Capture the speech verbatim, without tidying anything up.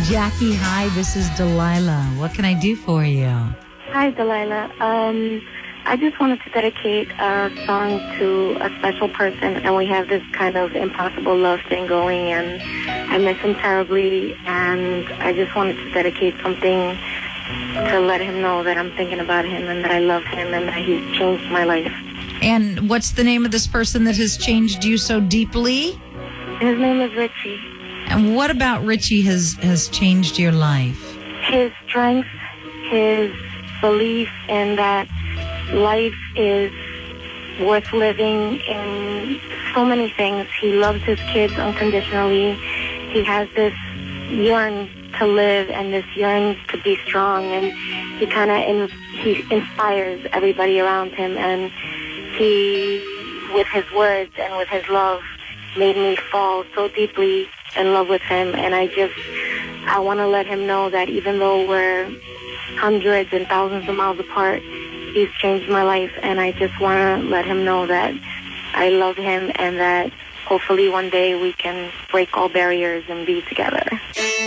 Jackie, hi, this is Delilah. What can I do for you? Hi, Delilah. Um, I just wanted to dedicate a song to a special person, and we have this kind of impossible love thing going, and I miss him terribly, and I just wanted to dedicate something to let him know that I'm thinking about him and that I love him and that he's changed my life. And what's the name of this person that has changed you so deeply? His name is Richie. And what about Richie has, has changed your life? His strength, his belief in that life is worth living in so many things. He loves his kids unconditionally. He has this yearn to live and this yearn to be strong, and he kind of in, he inspires everybody around him, and he, with his words and with his love, made me fall so deeply in love with him. And I just, I want to let him know that even though we're hundreds and thousands of miles apart, he's changed my life, and I just want to let him know that I love him and that hopefully one day we can break all barriers and be together.